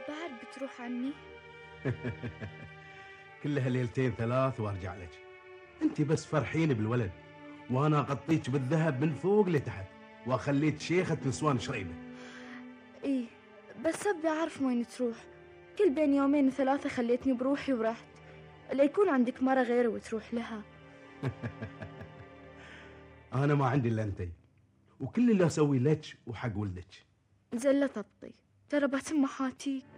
بعد بتروح عني؟ كلها ليلتين ثلاث وارجع لك. انت بس فرحين بالولد، وانا اغطيك بالذهب من فوق لتحت، واخليك شيخة نسوان شريبة. ايه بس ابي اعرف وين تروح. كل بين يومين وثلاثة خليتني بروحي ورحت، لا يكون عندك مرة غيره وتروح لها. انا ما عندي الا انتي، وكل اللي اسوي لك وحق ولدك. زلة تبطي، ترى بتم محاتيك.